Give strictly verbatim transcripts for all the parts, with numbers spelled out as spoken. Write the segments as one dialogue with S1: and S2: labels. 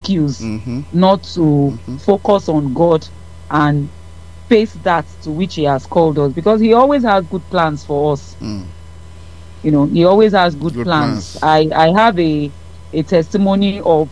S1: excuse
S2: Mm-hmm.
S1: not to
S2: Mm-hmm.
S1: focus on God and face that to which He has called us, because He always has good plans for us.
S2: Mm.
S1: You know, He always has good,
S2: Good
S1: plans.
S2: plans.
S1: I I have a a testimony of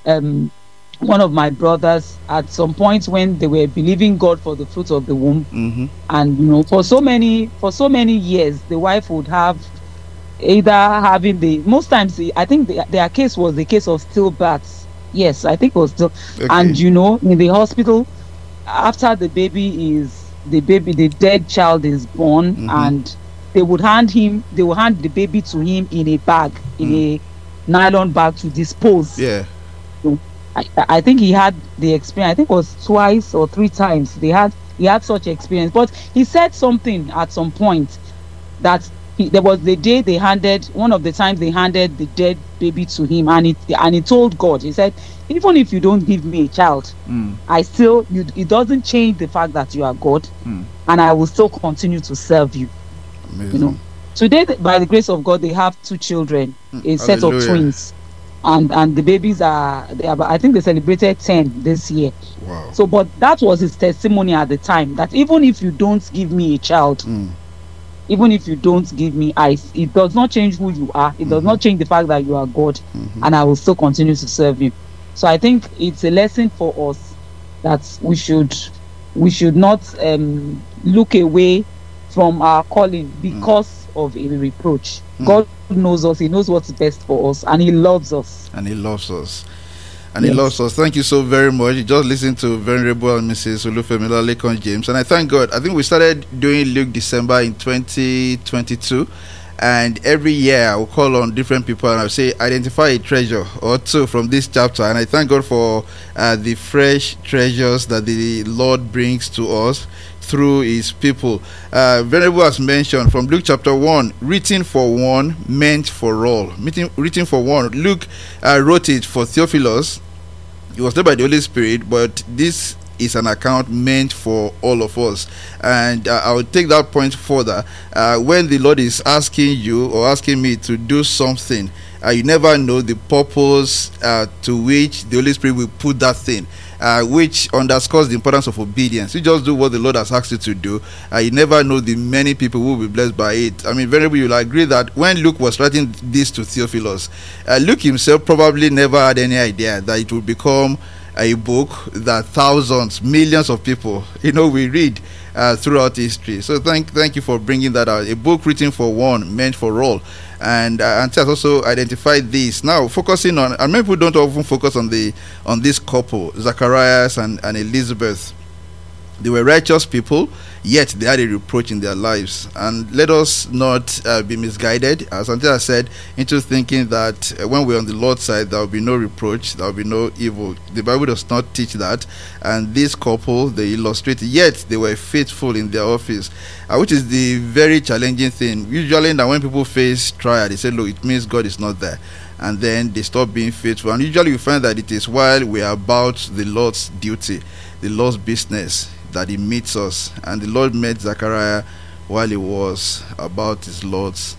S1: um one of my brothers at some point when they were believing God for the fruit of the womb,
S2: Mm-hmm.
S1: and you know, for so many for so many years, the wife would have either having the most times I think the, their case was the case of stillbirths. Yes, I think it was still,
S2: Okay.
S1: and you know, in the hospital, after the baby is the baby the dead child is born,
S2: Mhm.
S1: and they would hand him they would hand the baby to him in a bag, in
S2: Mm.
S1: a nylon bag to dispose.
S2: Yeah.
S1: So I, I think he had the experience. I think it was twice or three times they had he had such experience. But he said something at some point that he, there was the day they handed one of the times they handed the dead baby to him, and it and he told God, he said, even if you don't give me a child,
S2: Mm.
S1: I still you it doesn't change the fact that you are God,
S2: Mm.
S1: and I will still continue to serve you.
S2: Amazing.
S1: You know, today, th- by the grace of God, they have two children,
S2: Mm.
S1: a set of
S2: Hallelujah.
S1: twins, and and the babies are they are I think they celebrated ten this year.
S2: Wow.
S1: So, but that was his testimony at the time, that even if you don't give me a child,
S2: Mm.
S1: even if you don't give me eyes, it does not change who you are. It does
S2: Mhm.
S1: not change the fact that you are God,
S2: Mhm.
S1: and I will still continue to serve you. So I think it's a lesson for us that we should we should not um, look away from our calling because of a reproach.
S2: Mm.
S1: God knows us. He knows what's best for us, and He loves us.
S2: And He loves us. And He
S1: Yes.
S2: loves us. Thank you so very much. You just listened to Venerable Missus Olufemi Lekon James. And I thank God. I think we started doing Luke December in twenty twenty-two. And every year I will call on different people and I'll say, identify a treasure or two from this chapter. And I thank God for uh, the fresh treasures that the Lord brings to us through His people. Uh, Venerable has mentioned from Luke chapter one, written for one, meant for all. Written, written for one. Luke uh, wrote it for Theophilus. It was led by the Holy Spirit, but this is an account meant for all of us. And uh, I will take that point further. Uh, when the Lord is asking you or asking me to do something, uh, you never know the purpose uh, to which the Holy Spirit will put that thing, uh, which underscores the importance of obedience. You just do what the Lord has asked you to do. Uh, you never know the many people who will be blessed by it. I mean, Venerable, you'll agree that when Luke was writing this to Theophilus, uh, Luke himself probably never had any idea that it would become a book that thousands, millions of people, you know, we read uh, throughout history. So thank thank you for bringing that out. A book written for one, meant for all. And uh, Auntie has also identified this. Now, focusing on, and many people don't often focus on the on this couple, Zacharias and, and Elizabeth. They were righteous people, yet they had a reproach in their lives. And let us not uh, be misguided, as Auntie has said, into thinking that uh, when we're on the Lord's side, there will be no reproach, there will be no evil. The Bible does not teach that. And this couple, they illustrate, yet they were faithful in their office, uh, which is the very challenging thing. Usually, now when people face trial, they say, look, it means God is not there. And then they stop being faithful. And usually we find that it is while we are about the Lord's duty, the Lord's business, that He meets us. And the Lord met Zechariah while he was about his Lord's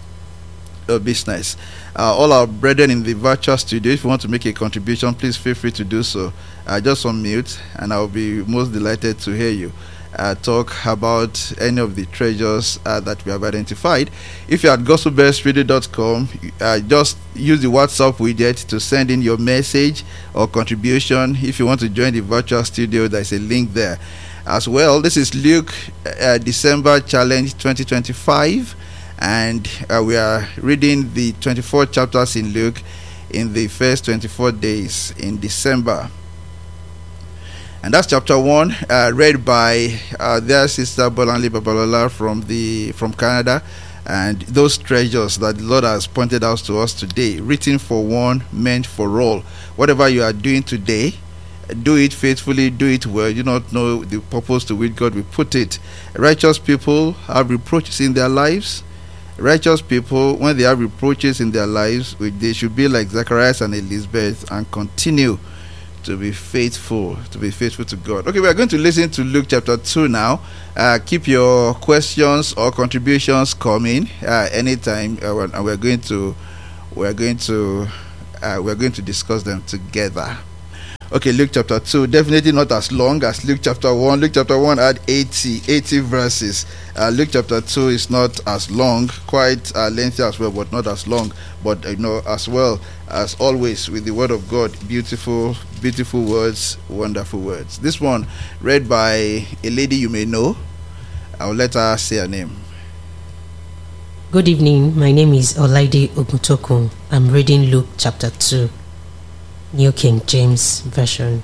S2: uh, business. Uh, all our brethren in the virtual studio, if you want to make a contribution, please feel free to do so. Uh, just unmute, and I'll be most delighted to hear you uh, talk about any of the treasures uh, that we have identified. If you're at gospel best radio dot com, uh, just use the WhatsApp widget to send in your message or contribution. If you want to join the virtual studio, there's a link there as well. This is Luke uh, December Challenge twenty twenty-five, and uh, we are reading the twenty-four chapters in Luke in the first twenty-four days in December. And that's chapter one, uh, read by uh, their sister Bolanle Babalola from the from Canada. And those treasures that the Lord has pointed out to us today, written for one, meant for all. Whatever you are doing today, do it faithfully, do it well. You do not know the purpose to which God will put it. Righteous people have reproaches in their lives. Righteous people, when they have reproaches in their lives, they should be like Zacharias and Elizabeth and continue to be faithful, to be faithful to God. Okay, we are going to listen to Luke chapter two now. Uh, keep your questions or contributions coming uh, anytime, uh, and we're going to we're going to uh, we're going to discuss them together. Okay, Luke chapter two, definitely not as long as Luke chapter one. Luke chapter one had eighty, eighty verses. Uh, Luke chapter two is not as long, quite uh, lengthy as well, but not as long. But you know, as well as always with the word of God, beautiful, beautiful words, wonderful words. This one read by a lady you may know. I'll let her say her name.
S3: Good evening. My name is Olaide Ogutokun. I'm reading Luke chapter two. New King James Version.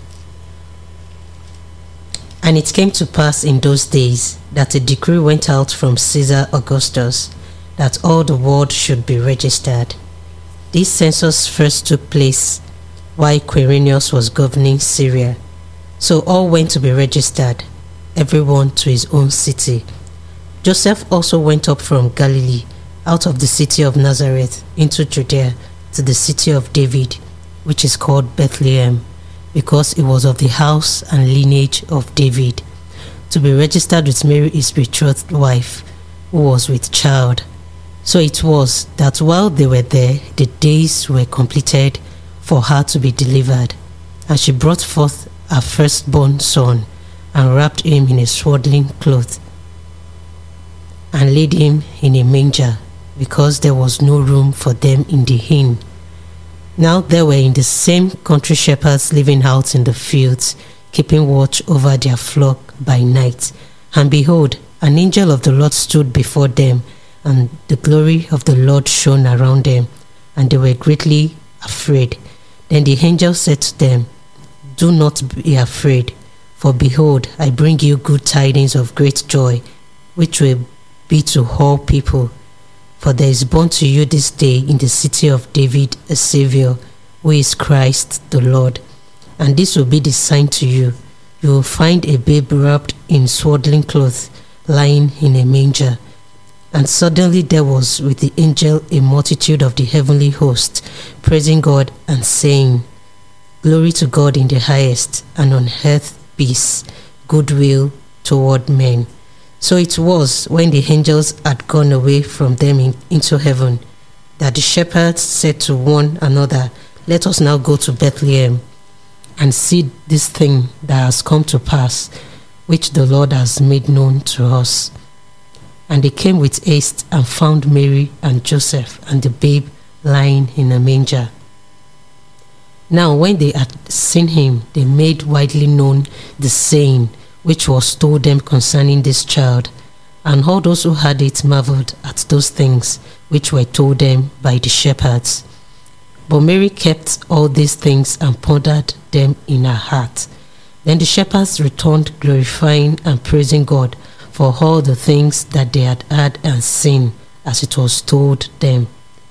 S3: And it came to pass in those days that a decree went out from Caesar Augustus that all the world should be registered. This census first took place while Quirinius was governing Syria. So all went to be registered, everyone to his own city. Joseph also went up from Galilee, out of the city of Nazareth, into Judea, to the city of David, which is called Bethlehem, because it was of the house and lineage of David, to be registered with Mary his betrothed wife, who was with child. So it was that while they were there, the days were completed for her to be delivered. And she brought forth her firstborn son, and wrapped him in a swaddling cloth, and laid him in a manger, because there was no room for them in the inn. Now there were in the same country shepherds living out in the fields, keeping watch over their flock by night. And behold, an angel of the Lord stood before them, and the glory of the Lord shone around them, and they were greatly afraid. Then the angel said to them, Do not be afraid, for behold, I bring you good tidings of great joy, which will be to all people. For there is born to you this day in the city of David a Savior, who is Christ the Lord. And this will be the sign to you. You will find a babe wrapped in swaddling clothes, lying in a manger. And suddenly there was with the angel a multitude of the heavenly host, praising God and saying, Glory to God in the highest, and on earth peace, goodwill toward men. So it was, when the angels had gone away from them in, into heaven, that the shepherds said to one another, Let us now go to Bethlehem, and see this thing that has come to pass, which the Lord has made known to us. And they came with haste, and found Mary and Joseph and the babe lying in a manger. Now when they had seen him, they made widely known the saying which was told them concerning this child. And all those who heard it marveled at those things which were told them by the shepherds. But Mary kept all these things and pondered them in her heart. Then the shepherds returned, glorifying and praising God for all the things that they had heard and seen, as it was told them.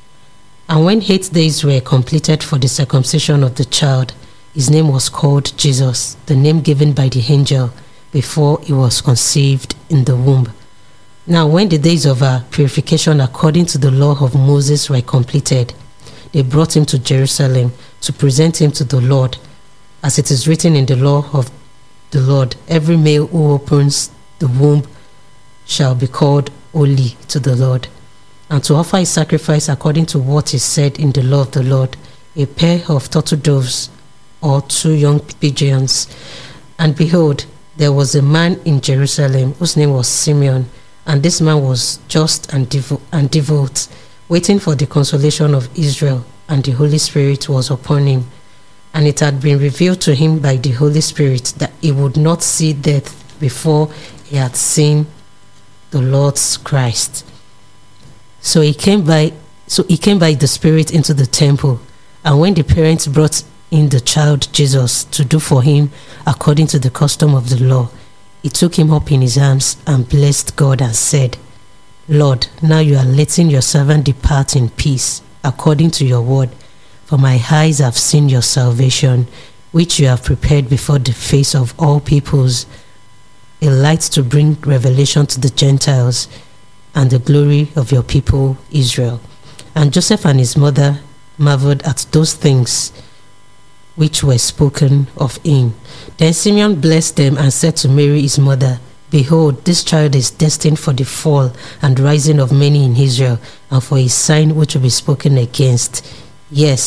S3: And when eight days were completed for the circumcision of the child, his name was called Jesus, the name given by the angel before he was conceived in the womb. Now when the days of her purification according to the law of Moses were completed, they brought him to Jerusalem to present him to the Lord. As it is written in the law of the Lord, every male who opens the womb shall be called holy to the Lord. And to offer a sacrifice according to what is said in the law of the Lord, a pair of turtle doves or two young pigeons. And behold, there was a man in Jerusalem whose name was Simeon, and this man was just and, devo- and devout, waiting for the consolation of Israel, and the Holy Spirit was upon him. And it had been revealed to him by the Holy Spirit that he would not see death before he had seen the Lord's Christ. So he came by so he came by the Spirit into the temple, and when the parents brought in the child Jesus to do for him according to the custom of the law, he took him up in his arms and blessed God and said, Lord, now you are letting your servant depart in peace according to your word, for my eyes have seen your salvation, which you have prepared before the face of all peoples, a light to bring revelation to the Gentiles, and the glory of your people Israel. And Joseph and his mother marveled at those things which were spoken of him. Then Simeon blessed them and said to Mary his mother, Behold, this child is destined for the fall and rising of many in Israel, and for a sign which will be spoken against. Yes,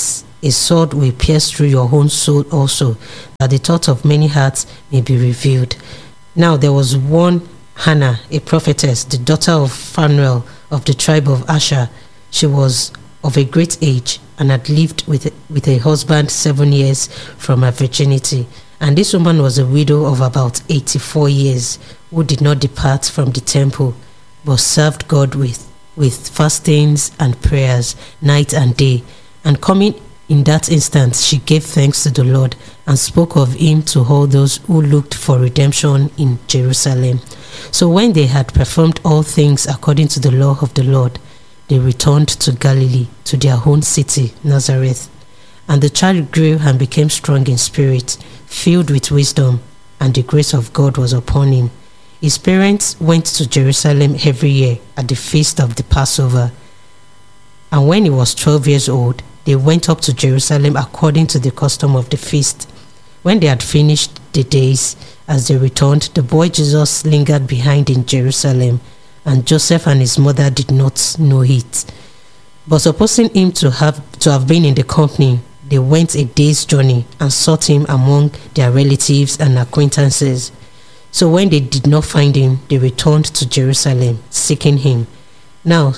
S3: a sword will pierce through your own soul also, that the thought of many hearts may be revealed. Now there was one Hannah, a prophetess, the daughter of Phanuel of the tribe of Asher. She was of a great age and had lived with, with a husband seven years from her virginity. And this woman was a widow of about eighty-four years, who did not depart from the temple, but served God with, with fastings and prayers night and day. And coming in that instant, she gave thanks to the Lord and spoke of him to all those who looked for redemption in Jerusalem. So when they had performed all things according to the law of the Lord, they returned to Galilee, to their own city, Nazareth. And the child grew and became strong in spirit, filled with wisdom, and the grace of God was upon him. His parents went to Jerusalem every year at the feast of the Passover. And when he was twelve years old, they went up to Jerusalem according to the custom of the feast. When they had finished the days, as they returned, the boy Jesus lingered behind in Jerusalem, and Joseph and his mother did not know it. But supposing him to have to have been in the company, they went a day's journey and sought him among their relatives and acquaintances. So when they did not find him, they returned to Jerusalem, seeking him. Now,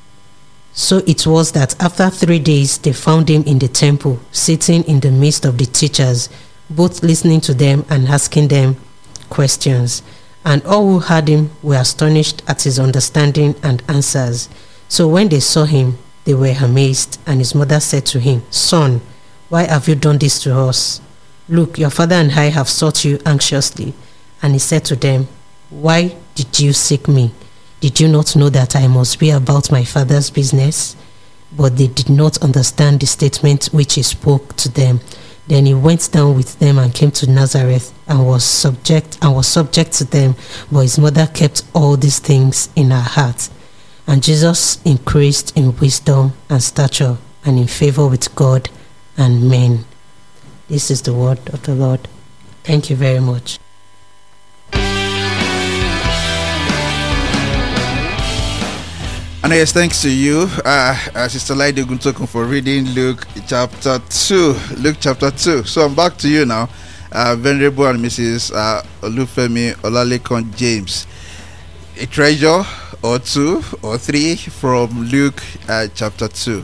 S3: so it was that after three days they found him in the temple, sitting in the midst of the teachers, both listening to them and asking them questions. And all who heard him were astonished at his understanding and answers. So when they saw him, they were amazed. And his mother said to him, "Son, why have you done this to us? Look, your father and I have sought you anxiously." And he said to them, "Why did you seek me? Did you not know that I must be about my father's business?" But they did not understand the statement which he spoke to them. Then he went down with them and came to Nazareth, and was subject and was subject to them. But his mother kept all these things in her heart. And Jesus increased in wisdom and stature, and in favor with God and men. This is the word of the Lord. Thank you very much.
S2: And yes, thanks to you, uh, uh, Sister Laide Guntokun, for reading Luke chapter two. Luke chapter two. So I'm back to you now, uh, Venerable and Missus Uh, Olufemi Olalekan James. A treasure or two or three from Luke uh, chapter two.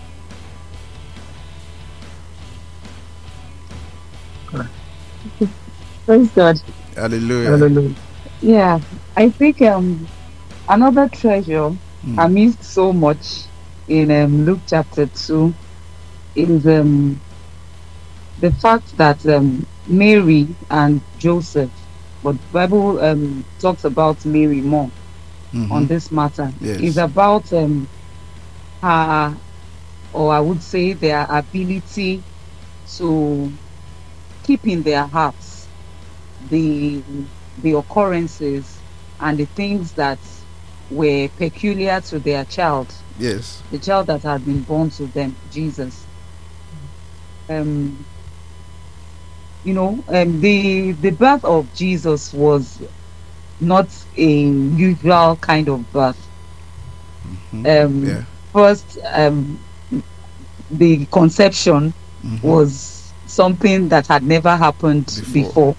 S1: Praise God.
S2: Hallelujah.
S1: Hallelujah. Yeah, I think um another treasure
S2: Mm.
S1: I missed so much in um, Luke chapter two is um the fact that um, Mary and Joseph, but the Bible um, talks about Mary more
S2: Mhm.
S1: on this matter.
S2: Yes.
S1: It's about um, her, or I would say their ability to keep in their hearts the the occurrences and the things that were peculiar to their child,
S2: Yes.
S1: the child that had been born to them, Jesus. Um, you know, um, the the birth of Jesus was not a usual kind of birth.
S2: Mhm.
S1: Um,
S2: Yeah.
S1: First, um, the conception
S2: Mhm.
S1: was something that had never happened
S2: Before.
S1: before.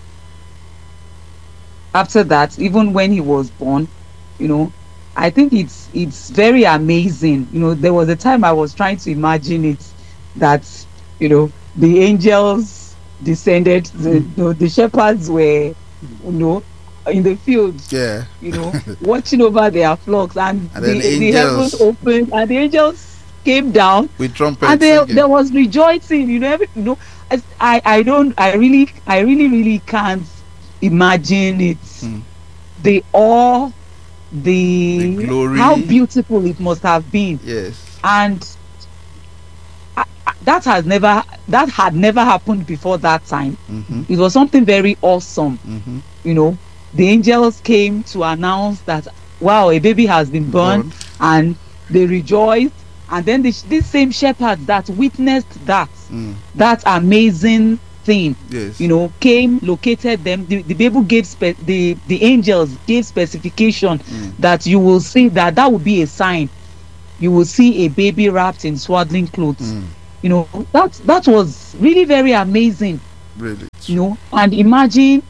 S1: After that, even when he was born, you know, I think it's it's very amazing. You know, there was a time I was trying to imagine it, that, you know, the angels descended, the, you know, the shepherds were, you know, in the fields,
S2: Yeah.
S1: you know, watching over their flocks, and,
S2: And
S1: the,
S2: then
S1: the heavens
S2: angels-
S1: opened, and the angels came down,
S2: With trumpets.
S1: and there,
S2: singing.
S1: there was rejoicing. You know, every, you know, I, I I don't, I really, I really, really can't imagine it.
S2: Mm.
S1: The awe, the,
S2: The glory.
S1: how beautiful it must have been,
S2: Yes.
S1: and I, I- that has never, that had never happened before that time.
S2: Mhm.
S1: It was something very awesome.
S2: Mhm.
S1: You know, the angels came to announce that, wow, a baby has been born,
S2: Born.
S1: and they rejoiced. And then the, these same shepherds that witnessed that,
S2: Mm.
S1: that amazing thing,
S2: Yes.
S1: you know, came, located them. The, the Bible gave spe- the the angels gave specification
S2: Mm.
S1: that you will see that that will be a sign. You will see a baby wrapped in swaddling clothes.
S2: Mm.
S1: You know, that that was really very amazing.
S2: Really.
S1: You know, and imagine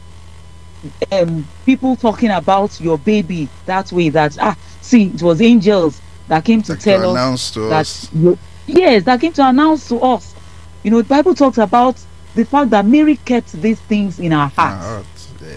S1: um people talking about your baby that way, that ah see, it was angels that came to
S2: Like to
S1: tell us
S2: announce to
S1: that
S2: us.
S1: you- yes, that came to announce to us. You know, the Bible talks about the fact that Mary kept these things in her
S2: Our
S1: heart.
S2: hearts. Yeah.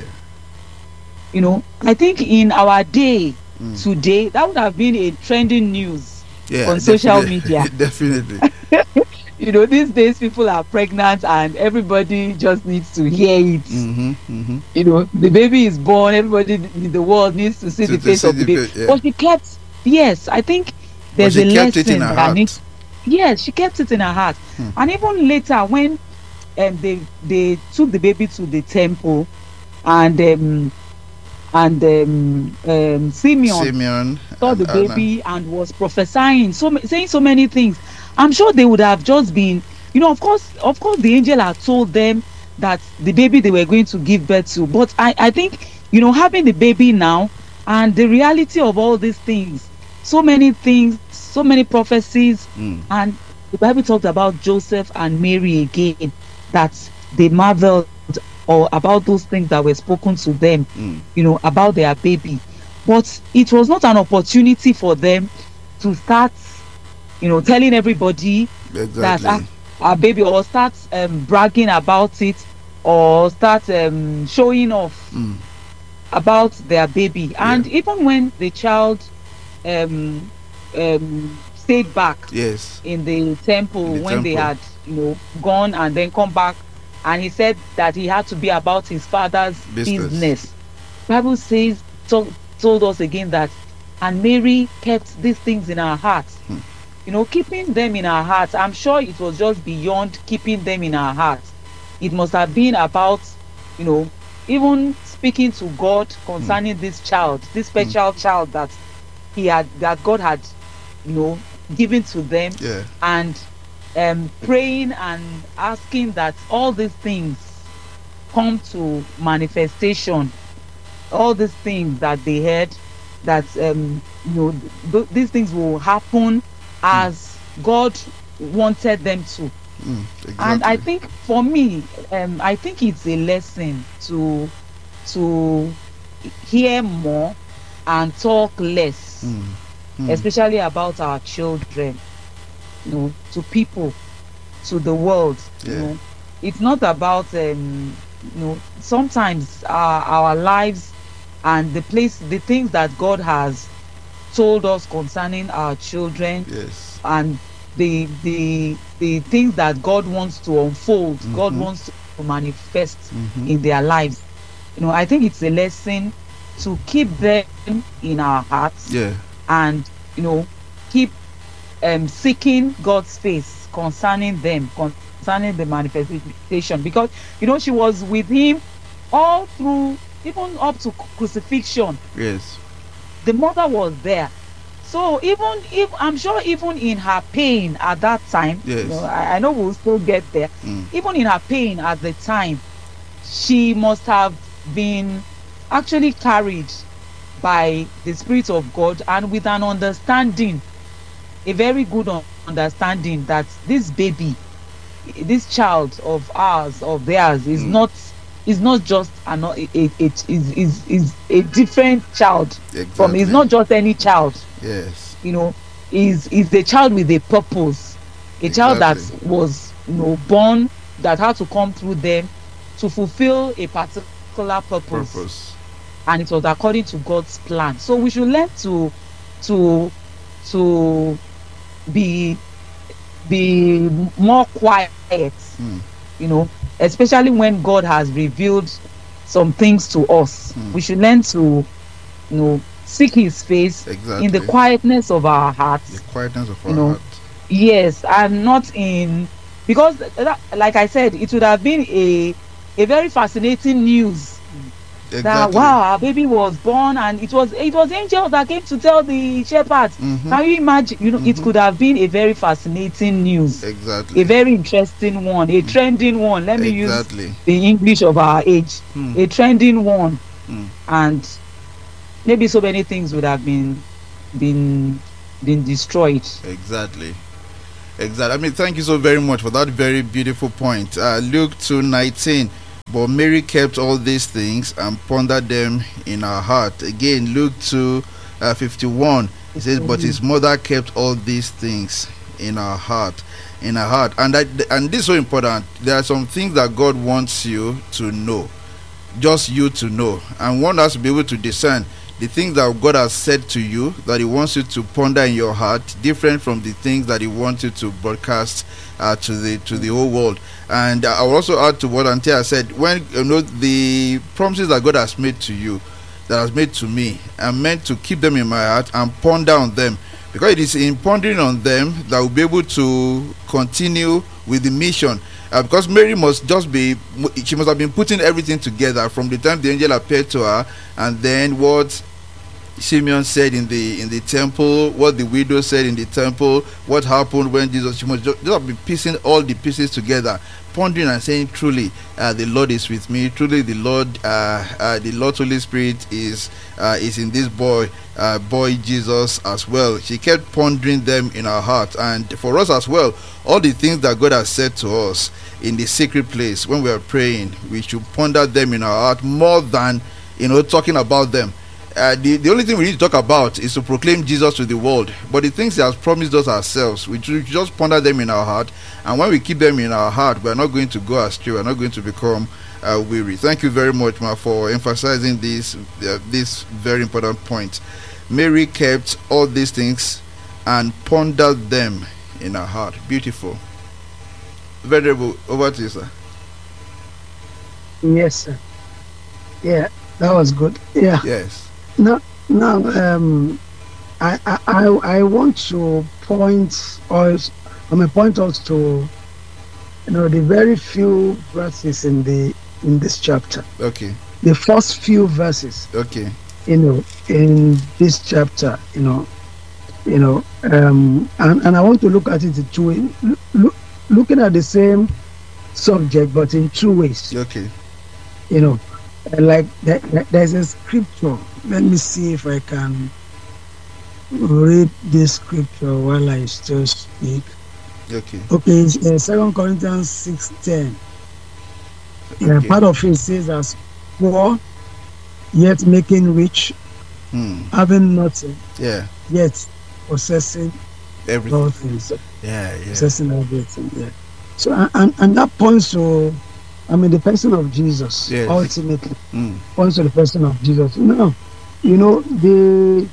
S1: You know, I think in our day
S2: Mm.
S1: today, that would have been a trending news
S2: Yeah,
S1: on social
S2: definitely-
S1: media.
S2: Definitely.
S1: You know, these days people are pregnant and everybody just needs to hear it.
S2: Mm-hmm. Mm-hmm.
S1: You know, the baby is born, everybody in the world needs to see
S2: To-
S1: the
S2: to
S1: face
S2: see
S1: of the
S2: the
S1: baby.
S2: fa- yeah.
S1: But she kept, yes, I think
S2: But
S1: there's
S2: she
S1: a
S2: kept it
S1: lesson
S2: in her
S1: that
S2: heart.
S1: needs. Yes, she kept it in her heart.
S2: Hmm.
S1: And even later when um, they they took the baby to the temple, and um, and um, um, Simeon
S2: Simeon.
S1: saw
S2: and
S1: the
S2: Anna.
S1: baby and was prophesying, so ma- saying so many things. I'm sure they would have just been, you know, of course, of course, the angel had told them that the baby they were going to give birth to. But I, I think, you know, having the baby now and the reality of all these things, so many things, so many prophecies,
S2: Mm.
S1: and the Bible talked about Joseph and Mary again, that they marveled or about those things that were spoken to them,
S2: Mm.
S1: you know, about their baby. But it was not an opportunity for them to start, you know, telling everybody
S2: Exactly.
S1: that ah, our baby, or start um, bragging about it, or start um, showing off
S2: Mm.
S1: about their baby. And
S2: Yeah.
S1: even when the child um, um, stayed back
S2: Yes.
S1: in the temple,
S2: In the
S1: when they
S2: temple.
S1: had, you know, gone and then come back, and he said that he had to be about his father's
S2: Business.
S1: business. Bible says, told, told us again that, and Mary kept these things in her heart.
S2: Hmm.
S1: You know, keeping them in her heart. I'm sure it was just beyond keeping them in her heart. It must have been about, you know, even speaking to God concerning this child, this special child that he had, that God had, you know, given to them,
S2: Yeah.
S1: and um, praying and asking that all these things come to manifestation. All these things that they heard, that um, you know, th- these things will happen as God wanted them to.
S2: Mm. Exactly.
S1: And I think for me, um, I think it's a lesson to to hear more and talk less,
S2: Mm. Mm.
S1: especially about our children, you know, to people, to the world.
S2: Yeah.
S1: You know, it's not about um, you know, sometimes our, our lives and the place, the things that God has told us concerning our children,
S2: Yes.
S1: and the the the things that God wants to unfold, God
S2: Mhm.
S1: wants to manifest
S2: Mhm.
S1: in their lives. You know, I think it's a lesson to keep them in our hearts,
S2: Yeah.
S1: and you know, keep um seeking God's face concerning them, concerning the manifestation, because you know, she was with him all through, even up to crucifixion.
S2: Yes.
S1: The mother was there. So even if, I'm sure, even in her pain at that time,
S2: Yes.
S1: you know, I, I know we'll still get there.
S2: Mm.
S1: Even in her pain at the time, she must have been actually carried by the Spirit of God, and with an understanding, a very good un- understanding, that this baby, this child of ours, of theirs, is
S2: Mm.
S1: not is not just an, a, a, a, is, is, is a different child
S2: Exactly.
S1: from, is not just any child,
S2: Yes.
S1: you know, is is a child with a purpose, a child that
S2: Exactly.
S1: was, you know, born, that had to come through them to fulfill a particular purpose,
S2: Purpose.
S1: and it was according to God's plan. So we should learn to to to be be more quiet,
S2: Mm.
S1: you know, especially when God has revealed some things to us.
S2: Hmm.
S1: We should learn to, you know, seek his face
S2: Exactly.
S1: in the quietness of our hearts.
S2: The quietness of our
S1: You know,
S2: heart.
S1: Yes, and not in, because that, like I said, it would have been a a very fascinating news that
S2: Exactly.
S1: wow, our baby was born, and it was it was angels that came to tell the shepherds.
S2: Mhm.
S1: Can you imagine? You know, it
S2: Mhm.
S1: could have been a very fascinating news,
S2: Exactly.
S1: a very interesting one, a trending one. Let me use
S2: Exactly.
S1: the English of our age,
S2: Hmm.
S1: a trending one,
S2: Hmm.
S1: and maybe so many things would have been been been destroyed.
S2: Exactly. Exactly. I mean, thank you so very much for that very beautiful point. Uh, Luke two nineteen. But Mary kept all these things and pondered them in her heart. Again, Luke two fifty-one. It says, but his mother kept all these things in her heart. In her heart. And that, and this is so important. There are some things that God wants you to know. Just you to know. And one has to be able to discern the things that God has said to you, that he wants you to ponder in your heart, different from the things that he wants you to broadcast uh, to the to the whole world. And uh, I will also add to what Antia said, when you know the promises that God has made to you, that has made to me, I'm meant to keep them in my heart and ponder on them, because it is in pondering on them that we'll be able to continue with the mission. Uh, because Mary must just be, she must have been putting everything together from the time the angel appeared to her, and then what Simeon said in the in the temple, what the widow said in the temple, what happened when Jesus, she must just, just have been piecing all the pieces together, pondering and saying, truly uh, the Lord is with me, truly the Lord uh, uh, the Lord Holy Spirit is uh, is in this boy uh, boy Jesus as well. She kept pondering them in her heart. And for us as well, all the things that God has said to us in the secret place when we are praying, we should ponder them in our heart more than, you know, talking about them. Uh, the, the only thing we need to talk about is to proclaim Jesus to the world. But the things he has promised us ourselves, we should just ponder them in our heart. And when we keep them in our heart, we are not going to go astray. We are not going to become uh, weary. Thank you very much, Ma, for emphasizing this, uh, this very important point. Mary kept all these things and pondered them in her heart. Beautiful. Venerable, over to you, sir.
S4: Yes, sir. Yeah, that was good. Yeah.
S2: Yes.
S4: Now, now, um, I, I, I I want to point us, I mean, point us to, you know, the very few verses in the in this chapter.
S2: Okay.
S4: The first few verses.
S2: Okay.
S4: You know, in this chapter, you know, you know, um, and and I want to look at it in two ways, look, looking at the same subject, but in two ways.
S2: Okay.
S4: You know. Like there, there's a scripture. Let me see if I can read this scripture while I still speak.
S2: Okay.
S4: Okay, it's uh, Second Corinthians six ten.
S2: Okay.
S4: Yeah, part of it says, "As poor, yet making rich,
S2: hmm.
S4: having nothing,
S2: yeah,
S4: yet possessing
S2: everything."
S4: all things."
S2: Yeah, yeah.
S4: Possessing everything. Yeah. So and and that points to, I mean, the person of Jesus,
S2: yes.
S4: ultimately,
S2: mm.
S4: points to the person of Jesus. No, you know, the,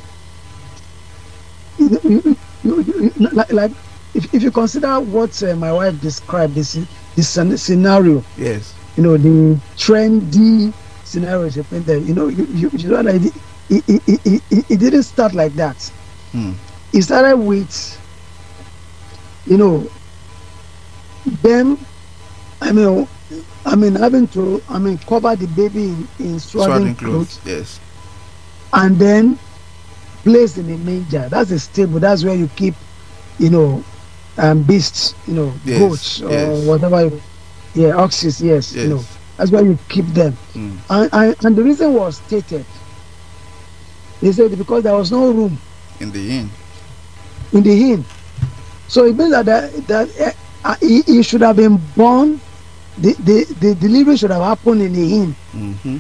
S4: you, you, you, you, like, like if, if you consider what uh, my wife described, this this scenario,
S2: yes,
S4: you know, the trendy scenario, you know, you, you, you know, like it, it, it, it, it, it didn't start like that.
S2: Mm.
S4: It started with, you know, them, I mean, I mean, having to, I mean, cover the baby in, in swaddling clothes,
S2: clothes, yes,
S4: and then placed in a manger. That's a stable. That's where you keep, you know, um, beasts, you know,
S2: yes,
S4: goats or
S2: yes.
S4: whatever. You, yeah, oxes. Yes,
S2: yes,
S4: you know, that's where you keep them.
S2: Mm.
S4: And, and and the reason was stated. They said because there was no room
S2: in the inn.
S4: In the inn, so it means that that, that uh, he, he should have been born. The, the, the delivery should have happened in the inn.
S2: Mm-hmm.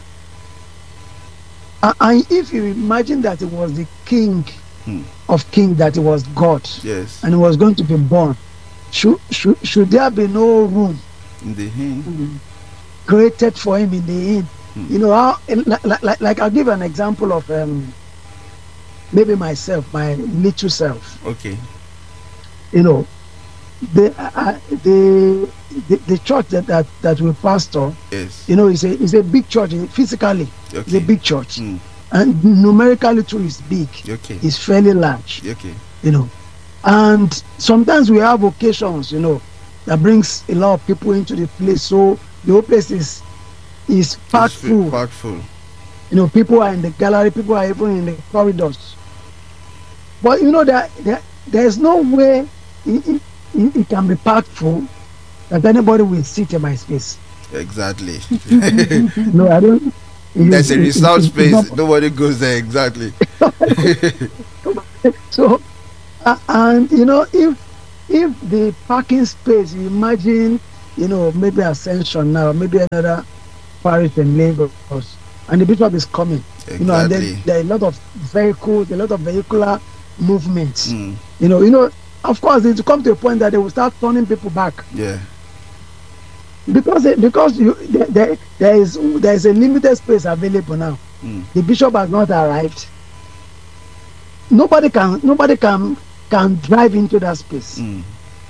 S4: Uh, and if you imagine that it was the king
S2: hmm.
S4: of kings, that it was God,
S2: yes,
S4: and he was going to be born, should, should, should there be no room
S2: in the inn
S4: mm-hmm. created for him in the inn? Hmm. You know, how, like, like, like I'll give an example of um, maybe myself, my little self.
S2: Okay.
S4: You know, the uh, the, the the church that, that that we pastor,
S2: yes,
S4: you know, is a is a big church physically.
S2: Okay.
S4: It's a big church,
S2: mm.
S4: and numerically too is big.
S2: Okay.
S4: It's fairly large.
S2: Okay.
S4: You know, and sometimes we have occasions, you know, that brings a lot of people into the place. So the whole place is is packed full.
S2: Packed full.
S4: You know, people are in the gallery. People are even in the corridors. But you know that there, there is no way it, it, it can be packed full that anybody will sit in my space.
S2: Exactly.
S4: No, I don't.
S2: There's a reserved space. Not, nobody goes there. Exactly.
S4: So, uh, and you know, if if the parking space, you imagine, you know, maybe Ascension now, maybe another parish in Lagos, and the bishop is coming,
S2: Exactly.
S4: you know, and then there are a lot of vehicles, a lot of vehicular movements,
S2: Mm.
S4: you know, you know, of course, it will come to a point that they will start turning people back
S2: Yeah.
S4: because they, because you there, there, there is there is a limited space available now.
S2: Mm.
S4: The bishop has not arrived. Nobody can nobody can can drive into that space.
S2: Mm.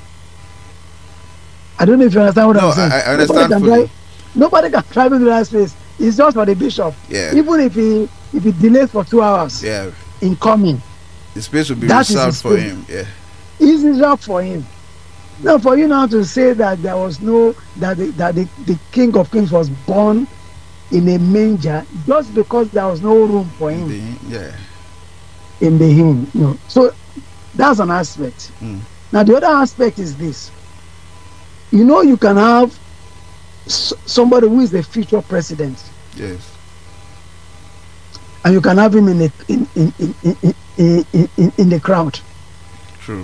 S4: I don't know if you understand what
S2: No,
S4: I'm saying.
S2: I, I understand
S4: nobody can,
S2: fully.
S4: drive, nobody can drive into that space. It's just for the bishop.
S2: Yeah.
S4: Even if he if he delays for two hours
S2: Yeah.
S4: in coming,
S2: The space will be
S4: That is
S2: reserved
S4: his
S2: for
S4: space.
S2: him. Yeah.
S4: it's reserved for him. Now, for you now to say that there was no that the, that the, the King of Kings was born in a manger just because there was no room for him
S2: The- yeah.
S4: in the hymn, you know. So that's an aspect.
S2: Mm.
S4: Now the other aspect is this. You know, you can have s- somebody who is the future president,
S2: Yes.
S4: and you can have him in the in in in in, in, in, in, in the crowd
S2: True.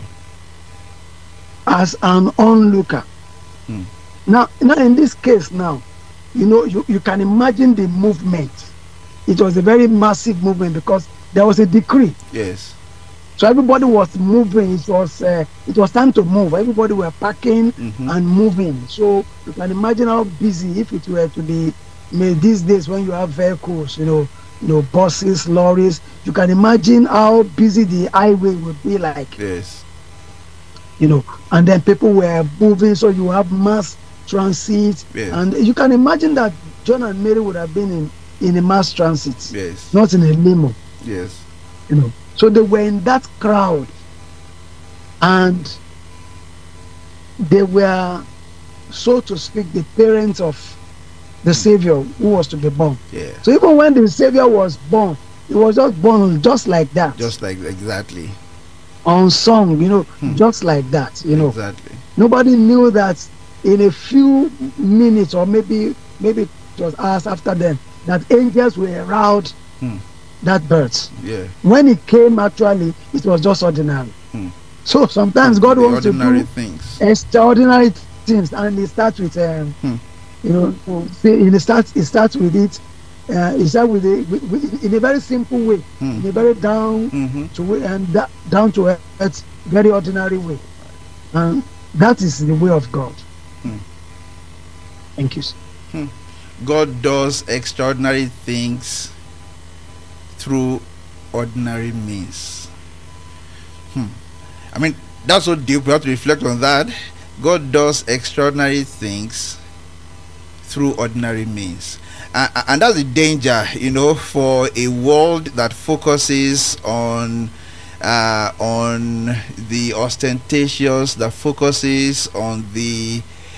S4: as an onlooker.
S2: Hmm.
S4: Now, now in this case, now, you know, you, you can imagine the movement. It was a very massive movement because there was a decree.
S2: Yes.
S4: So everybody was moving. It was uh, it was time to move. Everybody were packing
S2: Mhm.
S4: and moving. So you can imagine how busy if it were to be made these days when you have vehicles, you know, you know, buses, lorries. You can imagine how busy the highway would be like,
S2: Yes.
S4: you know. And then people were moving, so you have mass transit,
S2: Yes.
S4: and you can imagine that John and Mary would have been in in a mass transit,
S2: Yes.
S4: not in a limo.
S2: Yes.
S4: You know, so they were in that crowd, and they were, so to speak, the parents of the Savior who was to be born.
S2: Yeah.
S4: So even when the Savior was born, he was just born just like that,
S2: Just like exactly.
S4: unsung, you know,
S2: Hmm.
S4: just like that, you know.
S2: Exactly.
S4: Nobody knew that in a few minutes, or maybe maybe it was hours after then, that angels were around
S2: Hmm.
S4: that birth.
S2: Yeah.
S4: When it came, actually, it was just ordinary.
S2: Hmm.
S4: So sometimes God
S2: The
S4: wants to
S2: ordinary
S4: do
S2: things.
S4: extraordinary things, and it starts with, um,
S2: Hmm.
S4: you know, say- it starts. It starts with it. Uh, it starts with, it with, with in a very simple way,
S2: Hmm.
S4: in a very down
S2: Mm-hmm.
S4: to way and da- down to earth, very ordinary way, and that is the way of God.
S2: Hmm.
S4: Thank you, sir.
S2: God does extraordinary things through ordinary means. Hmm. I mean, that's so deep. We have to reflect on that. God does extraordinary things through ordinary means. Uh, and that's the danger, you know, for a world that focuses on uh, on the ostentatious, that focuses on the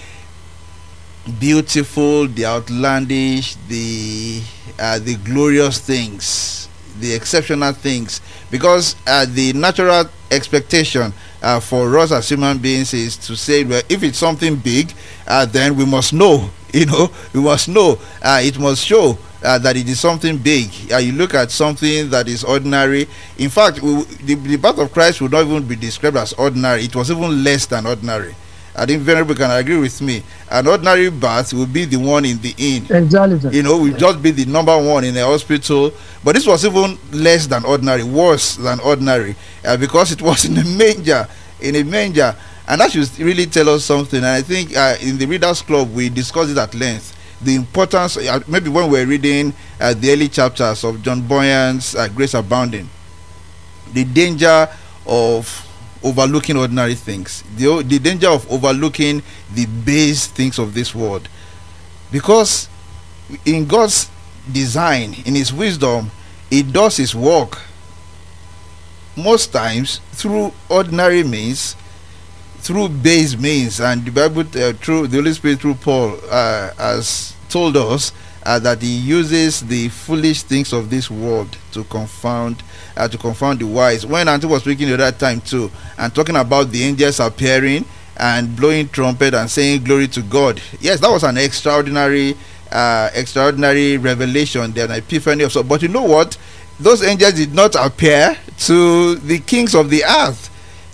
S2: beautiful, the outlandish, the uh, the glorious things, the exceptional things, because uh, the natural expectation uh, for us as human beings is to say, well, if it's something big, uh, then we must know, you know, we must know, uh, it must show uh, that it is something big. Uh, you look at something that is ordinary. In fact, we, the, the birth of Christ would not even be described as ordinary. It was even less than ordinary. I think Venerable can agree with me. An ordinary birth will be the one in the inn.
S4: Exactly, sir.
S2: You know, will just be the number one in the hospital. But this was even less than ordinary, worse than ordinary, uh, because it was in a manger, in a manger. And that should really tell us something. And I think uh, in the Readers Club, we discussed it at length. The importance, uh, maybe when we were reading uh, the early chapters of John Bunyan's uh, Grace Abounding, the danger of overlooking ordinary things, the, the danger of overlooking the base things of this world, because in God's design, in his wisdom, he does his work most times through ordinary means, through base means. And the Bible uh, through the Holy Spirit through Paul uh, has told us uh, that he uses the foolish things of this world to confound uh, to confound the wise. When Auntie was speaking at that time too, and talking about the angels appearing and blowing trumpet and saying glory to God, yes, that was an extraordinary uh, extraordinary revelation, there, an epiphany of sorts. But you know what? Those angels did not appear to the kings of the earth.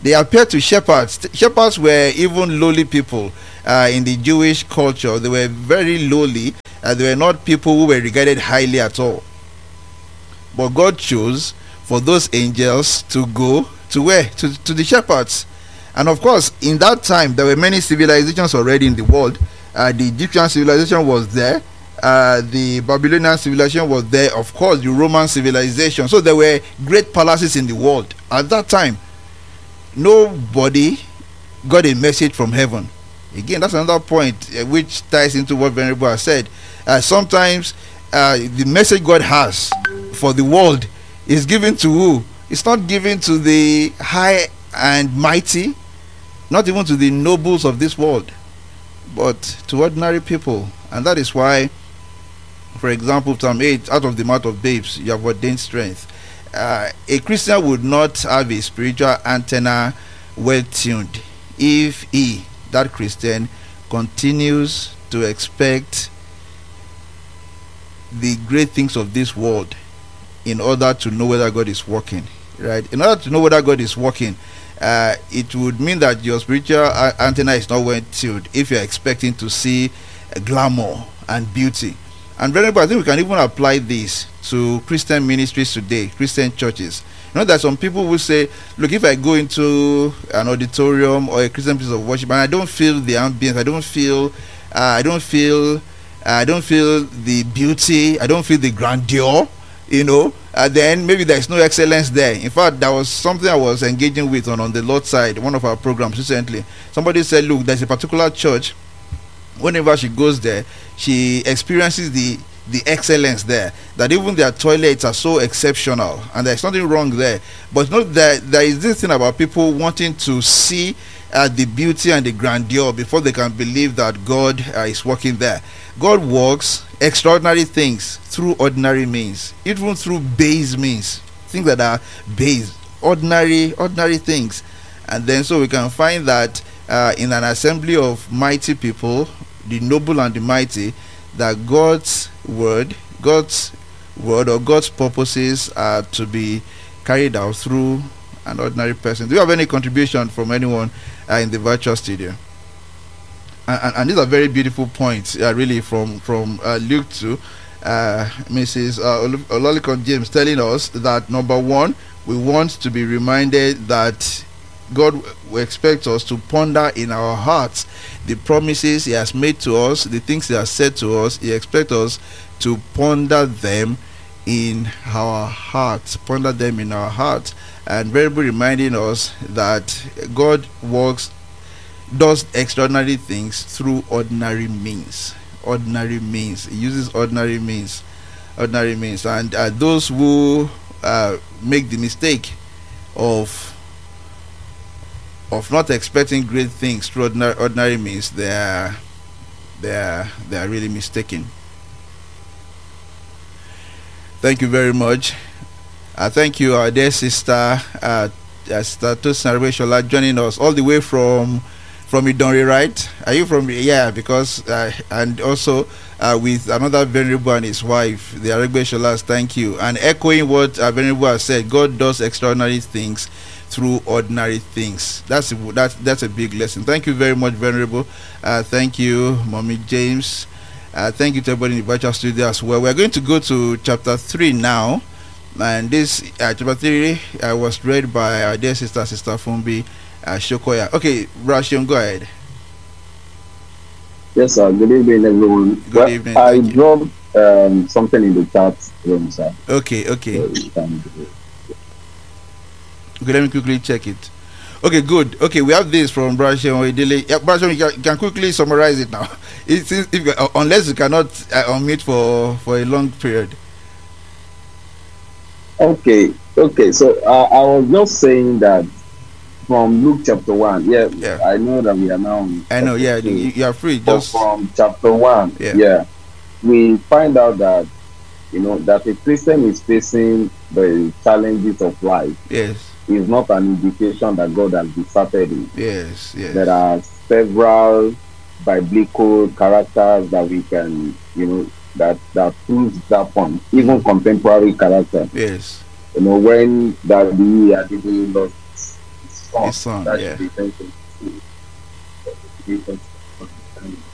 S2: They appeared to shepherds. Shepherds were even lowly people uh, in the Jewish culture. They were very lowly. Uh, they were not people who were regarded highly at all. But God chose for those angels to go to where? To, to the shepherds. And of course, in that time, there were many civilizations already in the world. Uh, the Egyptian civilization was there. Uh, the Babylonian civilization was there. Of course, the Roman civilization. So there were great palaces in the world. At that time, nobody got a message from heaven. Again, that's another point uh, which ties into what Venerable has said. Uh, sometimes uh, the message God has for the world is given to who? It's not given to the high and mighty, not even to the nobles of this world, but to ordinary people. And that is why, for example, Psalm eight, out of the mouth of babes you have ordained strength. Uh, a Christian would not have a spiritual antenna well tuned if he, that Christian, continues to expect the great things of this world in order to know whether God is working. Right? In order to know whether God is working, uh, it would mean that your spiritual uh, antenna is not well tuned if you're expecting to see uh, glamour and beauty. And very I think we can even apply this to Christian ministries today, Christian churches. You know, there's some people who say, look, if I go into an auditorium or a Christian place of worship and I don't feel the ambience, I don't feel, uh, I don't feel, uh, I don't feel the beauty, I don't feel the grandeur, you know, uh, then maybe there's no excellence there. In fact, that was something I was engaging with on, on the Lord's side, one of our programs recently. Somebody said, look, there's a particular church, whenever she goes there, she experiences the the excellence there, that even their toilets are so exceptional, and there's nothing wrong there. But not that there is this thing about people wanting to see uh, the beauty and the grandeur before they can believe that God uh, is working there. God works extraordinary things through ordinary means, even through base means, things that are base, ordinary ordinary things. And then so we can find that uh, in an assembly of mighty people, the noble and the mighty, that God's word, God's word or God's purposes are to be carried out through an ordinary person. Do you have any contribution from anyone uh, in the virtual studio? And, and, and these are very beautiful points, uh, really, from from uh, Luke two. Uh, Missus Uh, Olalikon James telling us that number one, we want to be reminded that God will expect us to ponder in our hearts the promises He has made to us, the things He has said to us. He expects us to ponder them in our hearts, ponder them in our hearts, and very reminding us that God works, does extraordinary things through ordinary means. Ordinary means. He uses ordinary means, ordinary means, and uh, those who uh, make the mistake of of not expecting great things through ordinary, ordinary means, they are, they are, they are really mistaken. Thank you very much. Uh, thank you, our dear sister, uh, uh, Sister Tosin Arebeshola, joining us all the way from from Idonre, right? Are you from? Yeah, because uh, and also uh, with another venerable and his wife, the Arebesholas. Thank you. And echoing what uh, venerable has said, God does extraordinary things through ordinary things. That's a, that's that's a big lesson. Thank you very much, venerable. Uh, thank you, Mommy James. Uh, thank you to everybody in the virtual studio as well. We're going to go to chapter three now, and this uh, chapter three uh, was read by our dear sister, Sister Fumbi uh, Shokoya. Okay, Rashim, go ahead.
S5: Yes, sir. Good evening, everyone.
S2: Good
S5: well,
S2: evening.
S5: I dropped um, something in the chat room, sir.
S2: Okay, okay.
S5: So,
S2: Okay, let me quickly check it. Okay, good. Okay, we have this from Brashon Oedele. Yeah, Brashon, you can, can quickly summarize it now. It's, if, uh, unless you cannot uh, unmute for, for a long period.
S5: Okay, okay. So uh, I was just saying that from Luke chapter one. Yeah,
S2: yeah.
S5: I know that we are now.
S2: I know. Yeah, you, you are free.
S5: But
S2: Just
S5: from chapter one.
S2: Yeah.
S5: yeah, we find out that you know that a Christian is facing the challenges of life.
S2: Yes.
S5: Is not an indication that God has deserted him.
S2: Yes, yes.
S5: There are several biblical characters that we can, you know, that that proves that point. Even contemporary character.
S2: Yes.
S5: You know, when Daddy Adidi lost his son.
S2: His son,
S5: That
S2: yeah.
S5: should be twenty twenty-two. Different understanding.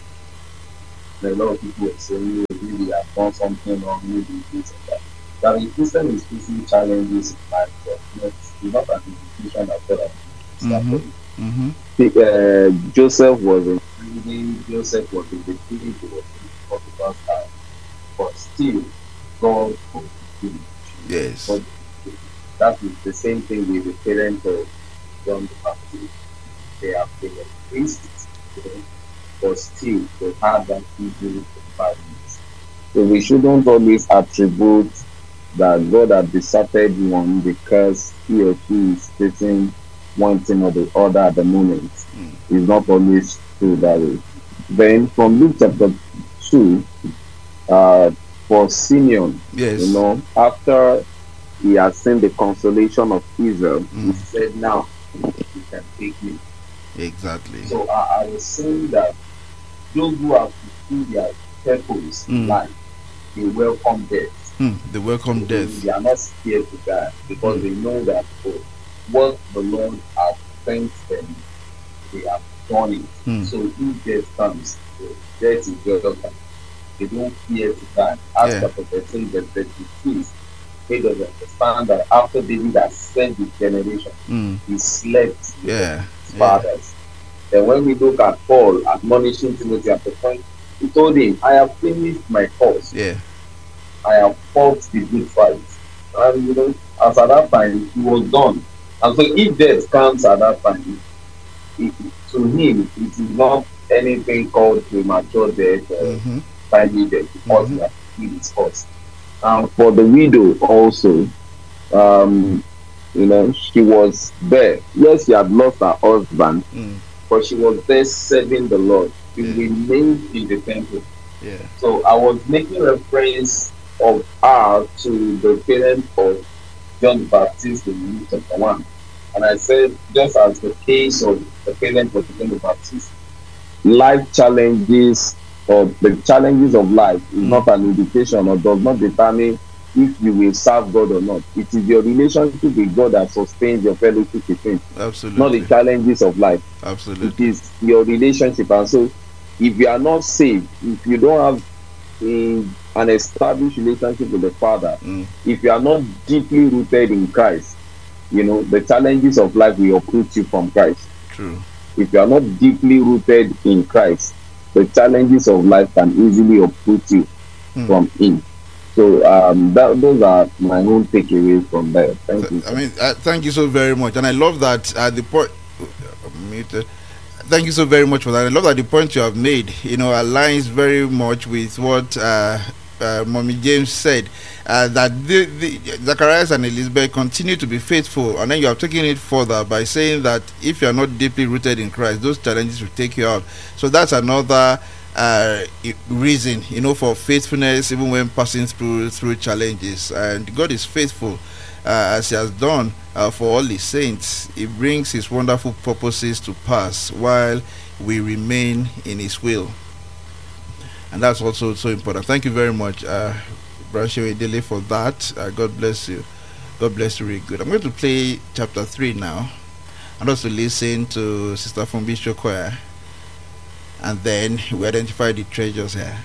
S5: A lot of people were saying, oh, maybe they have done something wrong, maybe this and that. That a Christian is facing challenges in life, but not, it's not an indication that God has started.
S2: Mm-hmm.
S5: Uh, Joseph was in prison, Joseph was in the prison, he was in Potiphar's house, but still, God forgave him.
S2: Yes.
S5: But that is the same thing with the parents of John the Baptist. They have been priests, you know, but still they have that evil environment. So we shouldn't always attribute that God has deserted one because he or she is facing one thing or the other at the moment.
S2: Mm.
S5: It's not always true that way. Then from Luke chapter two, uh, for Simeon,
S2: Yes.
S5: you know, after he has seen the consolation of Israel,
S2: Mm.
S5: he said, now you can take me.
S2: Exactly.
S5: So I, I was saying that those who have fulfilled their purpose in
S2: Mm.
S5: life, they welcome death.
S2: Hmm. The welcome death.
S5: They are not scared to die because they know that oh, what the Lord has sent them, they have done it.
S2: Hmm.
S5: So if death comes, oh, death is welcome. They don't fear to die. As
S2: Yeah.
S5: chapter thirteen, verse thirty-six, he does understand that after David has sent his generation,
S2: Hmm.
S5: he slept with
S2: Yeah.
S5: his
S2: Yeah.
S5: fathers. Then when we look at Paul admonishing Timothy at the point, he told him, I have finished my course.
S2: Yeah.
S5: I have fought the good fight. And you know, as at that time, he was done. And so if death comes at that time, it, to him, it is not anything called premature death or
S2: Mm-hmm.
S5: timely death because
S2: Mhm.
S5: he has fulfilled his course. And for the widow also, um, you know, she was there. Yes, she had lost her husband,
S2: Mm.
S5: but she was there serving the Lord. She
S2: Yeah.
S5: remained in the temple.
S2: Yeah.
S5: So I was making reference of her to the parents of John the Baptist in Luke chapter one. And I said, just as the case of the parents of John the Baptist, life challenges or the challenges of life is
S2: Mm.
S5: not an indication or does not determine if you will serve God or not. It is your relationship with God that sustains your fellowship with Him,
S2: Absolutely.
S5: not the challenges of life.
S2: Absolutely.
S5: It is your relationship. And so if you are not saved, if you don't have a, an established relationship with the Father,
S2: Mm.
S5: if you are not deeply rooted in Christ, you know, the challenges of life will uproot you from Christ.
S2: True.
S5: If you are not deeply rooted in Christ, the challenges of life can easily uproot you
S2: Hmm.
S5: from Him. So um, that, those are my own takeaways from there. Thank you.
S2: I mean, uh, thank you so very much, and I love that uh, the point. Muted. Thank you so very much for that. I love that the point you have made, you know, aligns very much with what uh, uh, Mommy James said. Uh, that the, the Zacharias and Elizabeth continue to be faithful, and then you have taken it further by saying that if you are not deeply rooted in Christ, those challenges will take you out. So that's another uh, i- reason, you know, for faithfulness, even when passing through through challenges. And God is faithful, uh, as He has done uh, for all His saints. He brings His wonderful purposes to pass while we remain in His will, and that's also so important. Thank you very much, uh, Brashewe Dele, for that. Uh, God bless you. God bless you really good. I'm going to play chapter three now, and also listen to Sister Fumbi Shokoya, and then we identify the treasures here.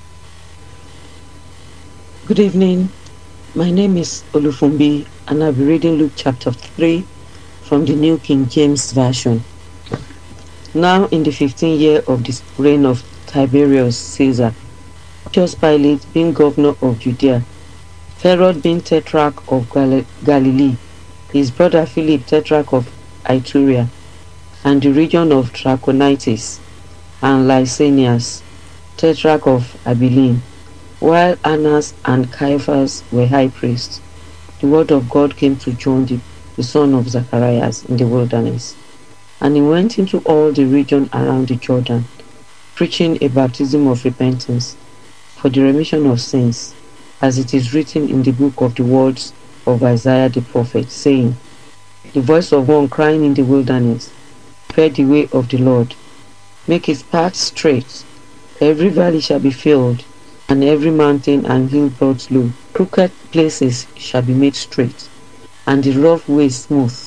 S6: Good evening. My name is Olufumbi, and I'll be reading Luke chapter three from the New King James Version. Now, in the fifteenth year of the reign of Tiberius Caesar, Pontius Pilate being governor of Judea, Herod being tetrarch of Gal- Galilee, his brother Philip tetrarch of Iturea, and the region of Trachonitis, and Lysanias, tetrarch of Abilene, while Annas and Caiaphas were high priests, the word of God came to John, the, the son of Zacharias, in the wilderness. And he went into all the region around the Jordan, preaching a baptism of repentance for the remission of sins, as it is written in the book of the words of Isaiah the prophet, saying, the voice of one crying in the wilderness, prepare the way of the Lord, make his path straight. Every valley shall be filled, and every mountain and hill brought low. Crooked places shall be made straight, and the rough way smooth,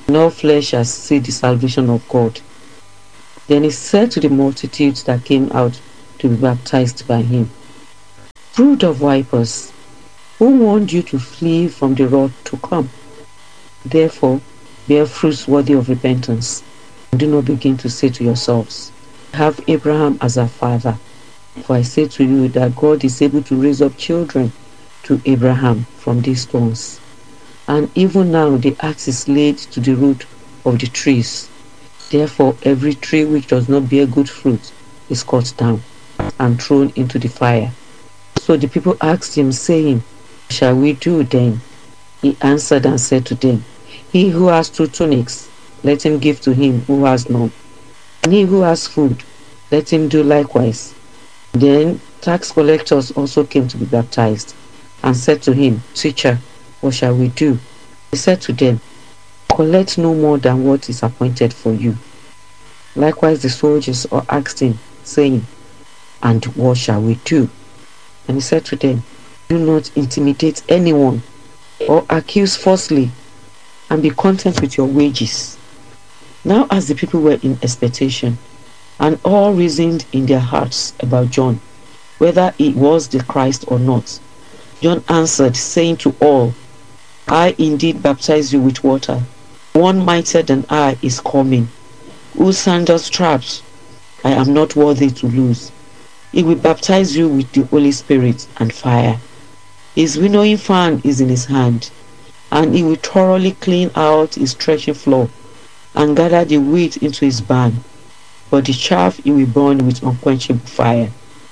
S6: and all flesh shall see the salvation of God. Then he said to the multitudes that came out to be baptized by him, Brood of vipers, who warned you to flee from the wrath to come? Therefore, bear fruits worthy of repentance, and do not begin to say to yourselves, have Abraham as our father. For I say to you that God is able to raise up children to Abraham from these stones. And even now the axe is laid to the root of the trees. Therefore every tree which does not bear good fruit is cut down and thrown into the fire. So the people asked him, saying, What shall we do then? He answered and said to them, He who has two tunics, let him give to him who has none. And he who has food, let him do likewise. Then tax collectors also came to be baptized, and said to him, Teacher, what shall we do? He said to them, Collect no more than what is appointed for you. Likewise the soldiers all asked him, saying, And what shall we do? And he said to them, Do not intimidate anyone, or accuse falsely, and be content with your wages. Now as the people were in expectation, and all reasoned in their hearts about John, whether he was the Christ or not, John answered, saying to all, I indeed baptize you with water. One mightier than I is coming, whose sandals straps I am not worthy to loose. He will baptize you with the Holy Spirit and fire. His winnowing fan is in his hand, and he will thoroughly clean out his threshing floor, and gather the wheat into his barn, but the chaff he will burn with unquenchable fire.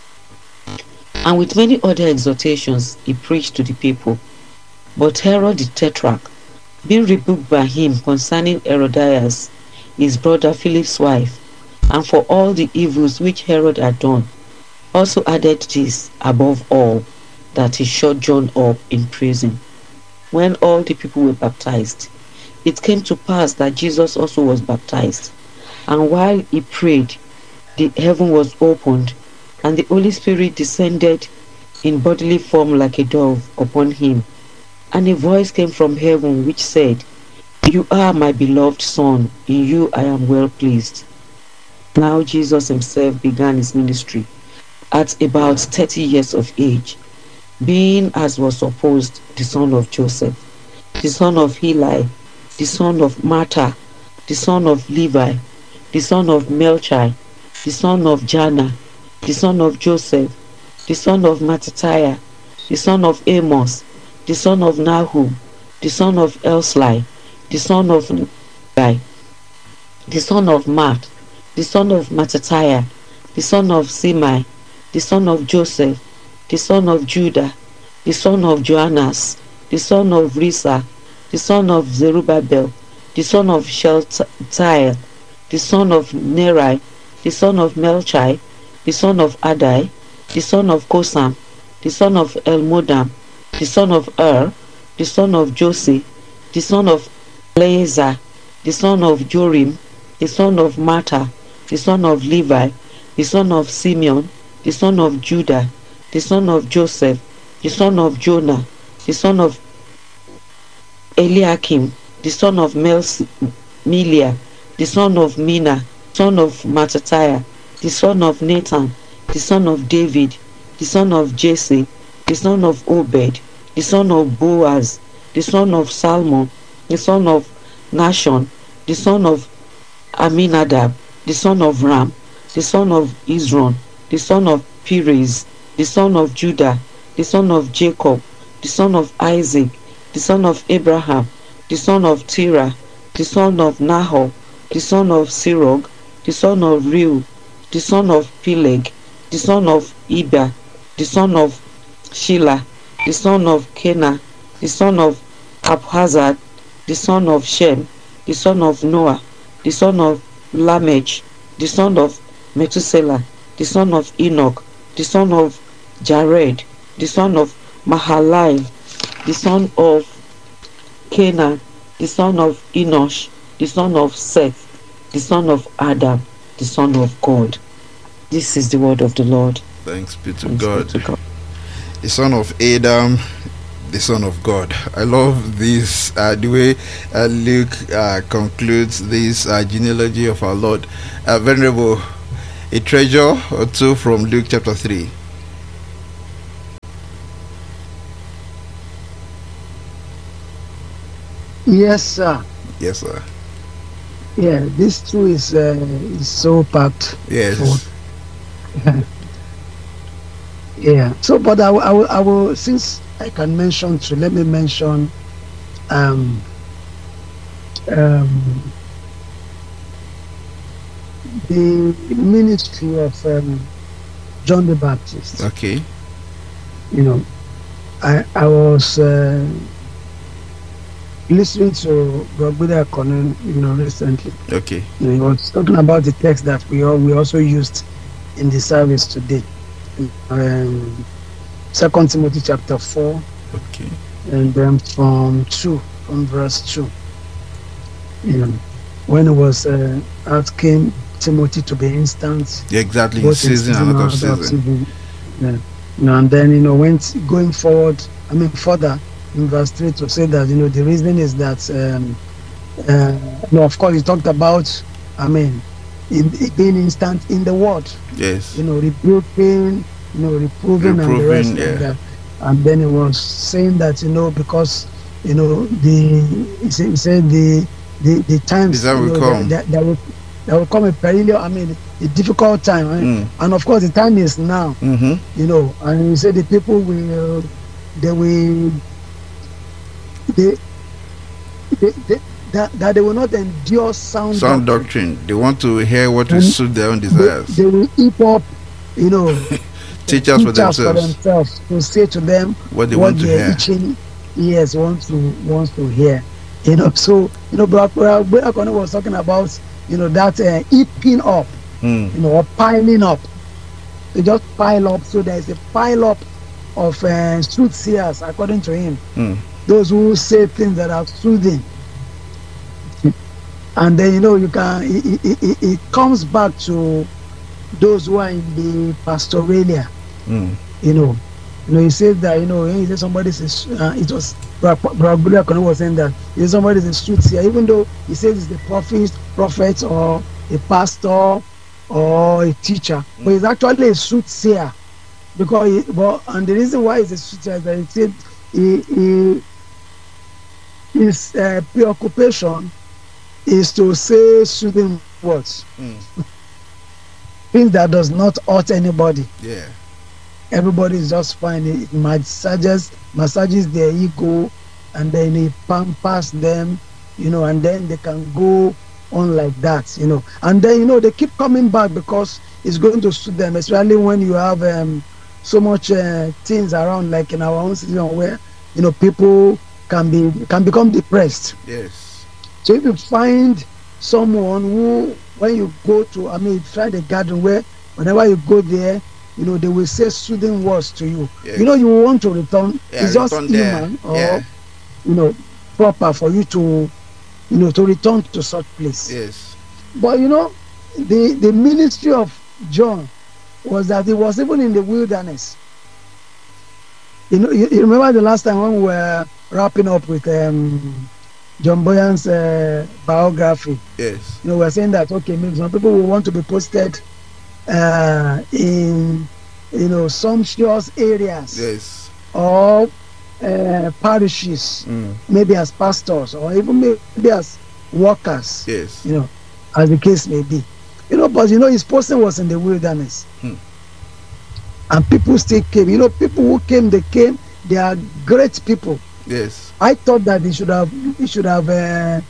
S6: And with many other exhortations he preached to the people. But Herod the Tetrarch, being rebuked by him concerning Herodias, his brother Philip's wife, and for all the evils which Herod had done, also added this above all, that he shut John up in prison. When all the people were baptized, it came to pass that Jesus also was baptized. And while he prayed, the heaven was opened, and the Holy Spirit descended in bodily form like a dove upon him. And a voice came from heaven which said, You are my beloved Son, in you I am well pleased. Now Jesus himself began his ministry at about thirty years of age, being, as was supposed, the son of Joseph, the son of Heli, the son of Martha, the son of Levi, the son of Melchi, the son of Janna, the son of Joseph, the son of Mattithiah, the son of Amos, the son of Nahum, the son of Elsli, the son of Levi, the son of Matt, the son of Mattithiah, the son of Simei, the son of Joseph, the son of Judah, the son of Joannas, the son of Risa, the son of Zerubbabel, the son of Shealtiel, the son of Neri, the son of Melchi, the son of Adai, the son of Kosam, the son of Elmodam, the son of Er, the son of Josi, the son of Eleazar, the son of Jorim, the son of Mattah, the son of Levi, the son of Simeon, the son of Judah, the son of Joseph, the son of Jonah, the son of Eliakim, the son of Melia, the son of Mina, son of Mattithiah, the son of Nathan, the son of David, the son of Jesse, the son of Obed, the son of Boaz, the son of Salmon, the son of Nashon, the son of Aminadab, the son of Ram, the son of Izron, the son of Perez, the son of Judah, the son of Jacob, the son of Isaac, the son of Abraham, the son of Terah, the son of Nahor, the son of Sirog, the son of Reu, the son of Peleg, the son of Eber, the son of Shelah, the son of Kenah, the son of Abhazad, the son of Shem, the son of Noah, the son of Lamech, the son of Methuselah, the son of Enoch, the son of Jared, the son of Mahalalel, the son of Canaan, the son of Enosh, the son of Seth, the son of Adam, the son of God. This is the word of the Lord.
S2: Thanks be to,
S6: Thanks
S2: God.
S6: be to God.
S2: The son of Adam, the Son of God. I love this, uh, the way uh, Luke uh, concludes this uh, genealogy of our Lord. Uh, Venerable, a treasure or two from Luke chapter three.
S4: Yes, sir.
S2: Yes, sir.
S4: Yeah, this too is uh, is so packed.
S2: Yes.
S4: Yeah. So, but I, will- I will, I will, since I can mention two, let me mention um, um, the ministry of um, John the Baptist.
S2: Okay.
S4: You know, I I was uh, listening to Brother Conan, you know, recently.
S2: Okay.
S4: You know, he was talking about the text that we all we also used in the service today. Um, Second Timothy chapter four,
S2: Okay.
S4: and then from two, from verse two. You know, when it was uh, asking Timothy to be instant,
S2: Yeah, exactly. In
S4: both in
S2: season and out of
S4: out of
S2: season.
S4: season. Yeah. You know, and then you know, went going forward. I mean, further in verse three to say that you know the reason is that um, uh, no, of course, he talked about. I mean, in, in being instant in the word.
S2: Yes.
S4: You know, rebuking, you know, reproving, and the rest
S2: Reproving, yeah.
S4: of that. And then it was saying that, you know, because, you know, the, he said, he said the, the, the times,
S2: The time
S4: you
S2: will
S4: know,
S2: come.
S4: That, that, that will, that will come a perilous, I mean, a difficult time. I mean,
S2: Mm.
S4: and of course, the time is now,
S2: Mm-hmm.
S4: you know, and he said the people will, they will, they, they, they that, that they will not endure sound,
S2: Sound
S4: doctrine.
S2: doctrine. They want to hear what will
S4: And
S2: suit their own
S4: They,
S2: desires.
S4: they will heap up, you know,
S2: Teachers for
S4: teachers for
S2: themselves.
S4: themselves to say to them
S2: What they
S4: what
S2: want to
S4: their
S2: hear.
S4: itching ears want to wants to hear. You know, so you know, Brother Brother was talking about you know that uh, heaping up,
S2: Mm.
S4: you know, or piling up. They just pile up. So there is a pile up of uh, soothsayers, according to him.
S2: Mm.
S4: Those who say things that are soothing. And then you know you can it, it, it, it comes back to those who are in the pastoralia.
S2: Mm.
S4: You know, you know, he said that you know he said somebody says uh, it was Brother was saying that he said somebody is a soothsayer, even though he says it's the prophet, prophet or a pastor or a teacher, mm. but he's actually a soothsayer because he, but and the reason why he's a soothsayer is that he said he, he his uh, preoccupation is to say soothing words,
S2: Mm.
S4: things that does not hurt anybody.
S2: Yeah.
S4: Everybody is just fine. It massages massages their ego, and then he pampers them, you know, and then they can go on like that, you know. And then you know they keep coming back because it's going to suit them, especially when you have um, so much uh, things around, like in our own season where you know people can be can become depressed.
S2: Yes.
S4: So if you find someone who, when you go to, I mean, try the garden where whenever you go there, you know, they will say soothing words to you.
S2: Yes.
S4: You know, you want to return.
S2: Yeah,
S4: it's just
S2: return there.
S4: human or,
S2: Yeah.
S4: you know, proper for you to, you know, to return to such place.
S2: Yes.
S4: But, you know, the, the ministry of John was that he was even in the wilderness. You know, you, you remember the last time when we were wrapping up with um, John Boyan's uh, biography.
S2: Yes.
S4: You know, we're saying that okay, maybe some people will want to be posted uh, in, you know, sumptuous areas
S2: Yes.
S4: or uh, parishes,
S2: Mm.
S4: maybe as pastors or even maybe as workers.
S2: Yes.
S4: You know, as the case may be. You know, but you know, his posting was in the wilderness,
S2: Hmm.
S4: and people still came. You know, people who came, they came. They are great people.
S2: Yes.
S4: I thought that he should have he should have uh,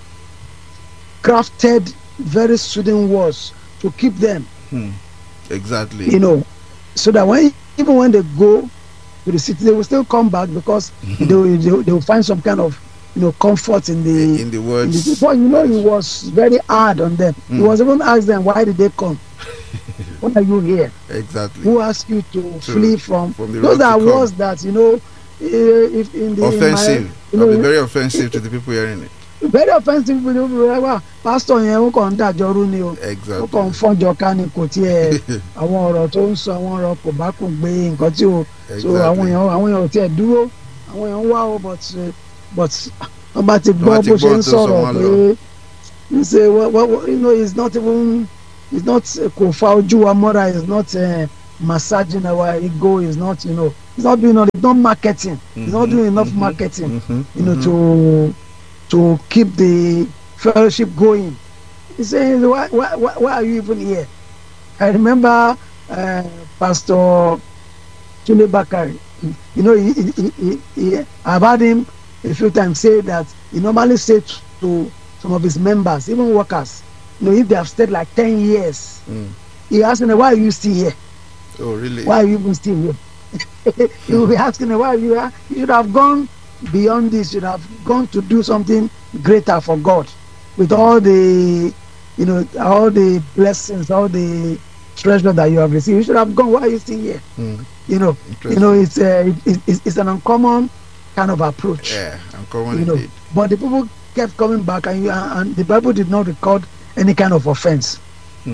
S4: crafted very soothing words to keep them,
S2: Hmm. Exactly.
S4: you know, so that when even when they go to the city, they will still come back because they, will, they, will, they will find some kind of you know comfort in the.
S2: in the
S4: in the
S2: words.
S4: but you know, he was very hard on them. He
S2: Mm.
S4: was even asked them, "Why did they come? What are you here?
S2: Exactly.
S4: Who asked you to,
S2: To-
S4: flee from?"
S2: from the
S4: Those
S2: road to
S4: are
S2: come.
S4: words that you know, eh, if in the in my-
S2: Offensive.
S4: you
S2: That'll
S4: know,
S2: be very offensive to the people hearing it.
S4: very offensive to the people wa pastor yẹn ó kàn ń dàjọrú ni o ó
S2: Exactly.
S4: kàn ń fọ́njọ ká ni kò tiẹ̀ àwọn ọ̀rọ̀ tó ń sọ àwọn ọ̀rọ̀ kò bá kò gbé nǹkan tí o so àwọn
S2: Exactly.
S4: èèyàn àwọn èèyàn ò tiẹ̀ dúró àwọn èèyàn wá o but uh, but wọ́n bá ti gbọ́
S2: Wọ́n ti
S4: bó ṣe
S2: gbọ́
S4: ń
S2: tó
S4: sọ̀rọ̀
S2: sọ wọ́n
S4: pé ń ṣe wọ́n wọ́n you know it's not even it's not kò fa ojú wa mọ́ra it's not uh, massaging our ego it's not you know it's not doing it's not marketing mm-hmm. it's not doing enough mm-hmm. marketing mm-hmm. you know mm-hmm. to to keep the fellowship going. He says why why why are you even here? I remember uh, Pastor Chile Bakari. You know, he, he, he, he, I've heard him a few times say that he normally said to some of his members, even workers, you know, if they have stayed like ten years, mm. he asks them, why are you still here?
S2: Oh, really?
S4: Why are you even still here? He will be asking them, why are you here? You should have gone beyond this. You should have gone to do something greater for God with all the, you know, all the blessings, all the treasure that you have received. You should have gone. Why are you still here? Mm. You know, you know, it's, uh, it, it's it's an uncommon kind of approach.
S2: Yeah, uncommon
S4: you know,
S2: indeed.
S4: but the people kept coming back, and you, and the Bible did not record any kind of offense. Hmm.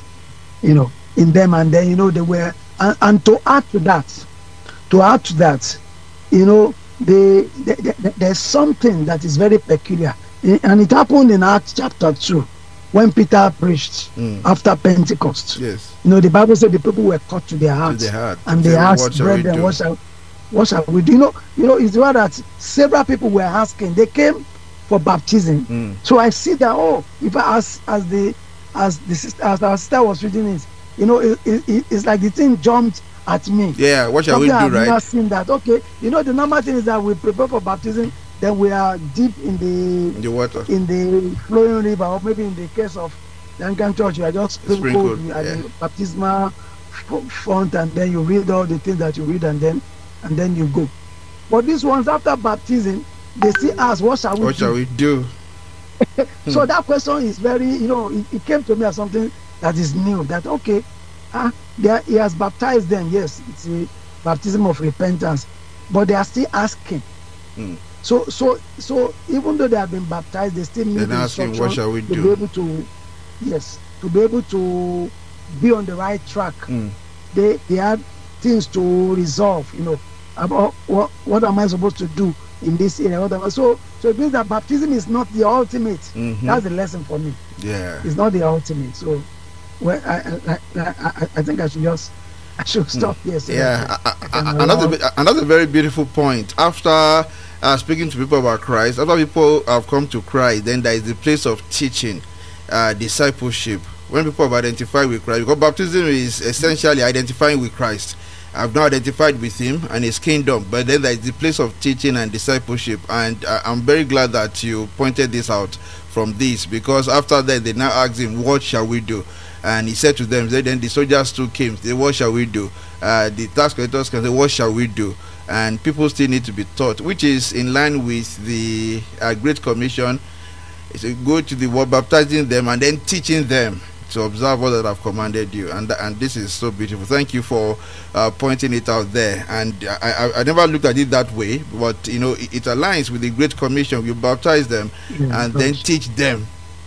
S4: You know, in them, and then you know they were, and, and to add to that, to add to that, you know, they, they, they, there's something that is very peculiar, and it happened in Acts chapter two. When Peter preached mm. after Pentecost,
S2: yes,
S4: you know, the Bible said the people were cut to their hearts,
S2: to their heart.
S4: and they asked, brethren, what shall, what shall we do? You know, you know, it's what that several people were asking. They came for baptism. Mm. So I see that, oh, if I as as the as the sister, as our sister was reading it, you know, it, it, it's like the thing jumped at me.
S2: Yeah, what shall
S4: Something
S2: we do,
S4: I've
S2: right?
S4: never seen that. Okay, you know, the normal thing is that we prepare for baptism. Then we are deep in the,
S2: in the water,
S4: in the flowing river, or maybe in the case of the Anglican Church, you are just sprinkled at yeah. the baptismal font, and then you read all the things that you read, and then and then you go. But these ones, after baptism, they still ask, "What shall we
S2: what
S4: do?"
S2: What shall we do?
S4: So that question is very, you know, it, it came to me as something that is new. That okay, ah, uh, he has baptized them. Yes, it's a baptism of repentance, but they are still asking. Mm. So, so, so, even though they have been baptized, they still need the instruction
S2: what shall we
S4: to
S2: do?
S4: be able to, yes, to be able to be on the right track. Mm. They, they had things to resolve, you know, about what, what am I supposed to do in this area? What am I, so, so it means that baptism is not the ultimate. Mm-hmm. That's the lesson for me.
S2: Yeah,
S4: it's not the ultimate. So, well, I, I, I, I, I think I should just. I should stop here. So
S2: yeah, I, I, I, another another very beautiful point. After uh, speaking to people about Christ, after people have come to Christ, then there is the place of teaching, uh, discipleship. When people have identified with Christ, because baptism is essentially identifying with Christ. I've now identified with Him and His kingdom, but then there is the place of teaching and discipleship. And uh, I'm very glad that you pointed this out from this, because after that they now asked Him, "What shall we do?" And He said to them, then the soldiers too came, they, "What shall we do?" Uh, the tax collectors can say, "What shall we do?" And people still need to be taught, which is in line with the uh, Great Commission. It's a go to the world, baptizing them and then teaching them to observe all that I've commanded you. And and this is so beautiful. Thank you for uh, pointing it out there. And I, I I never looked at it that way, but you know, it, it aligns with the Great Commission. You baptize them yeah, and then teach them.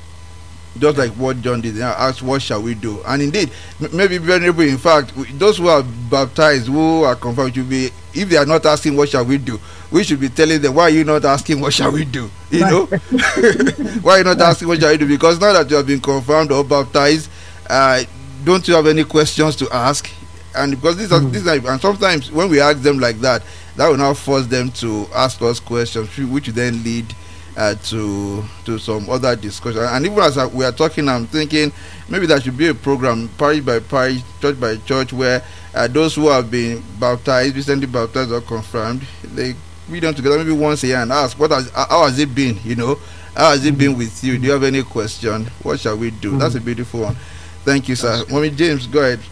S2: Just like what John did, ask, "What shall we do?" And indeed, m- maybe venerable. In fact, those who are baptized, who are confirmed, should be, if they are not asking, "What shall we do?" we should be telling them, "Why are you not asking, what shall we do?" You know, why are you not asking, "What shall we do?" Because now that you have been confirmed or baptized, uh, don't you have any questions to ask? And because these are mm. these are, and sometimes when we ask them like that, that will now force them to ask us questions, which will then lead Uh, to to some other discussion. And even as uh, we are talking, I'm thinking maybe there should be a program, parish by parish, church by church, where uh, those who have been baptized, recently baptized or confirmed, they meet them together maybe once a year and ask, "What has how has it been? You know, how has it been with you? Do you have any question? What shall we do?" Mm-hmm. That's a beautiful one. Thank you, sir. Mommy James, go ahead.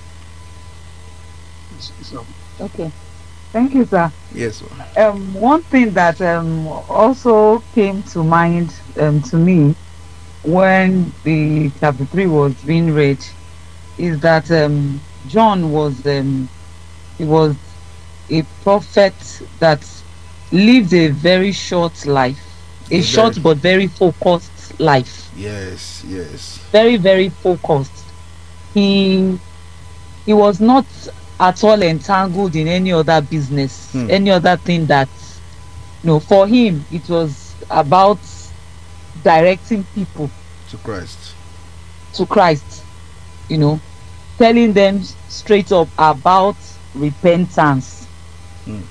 S1: Okay. Thank you, sir.
S2: Yes, sir.
S1: Um, one thing that um, also came to mind um, to me when the chapter three was being read is that um, John was um, he was a prophet that lived a very short life, a
S2: Yes,
S1: short
S2: very-
S1: but very focused life.
S2: Yes, yes.
S1: Very, very focused. He he was not at all entangled in any other business,
S2: Hmm.
S1: any other thing that, you know, for him it was about directing people
S2: To Christ.
S1: to Christ, you know, telling them straight up about repentance.
S2: Hmm.